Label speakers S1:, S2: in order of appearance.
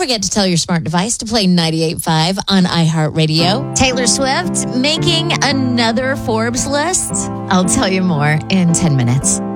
S1: forget to tell your smart device to play 98.5 on iHeartRadio. Taylor Swift making another Forbes list? I'll tell you more in 10 minutes.